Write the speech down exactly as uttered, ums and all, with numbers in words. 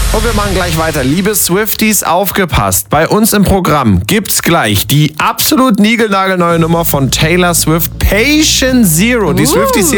Und wir machen gleich weiter. Liebe Swifties, aufgepasst. Bei uns im Programm gibt's gleich die absolut niegelnagelneue Nummer von Taylor Swift, Patient Zero. Die Uh. Swifties hier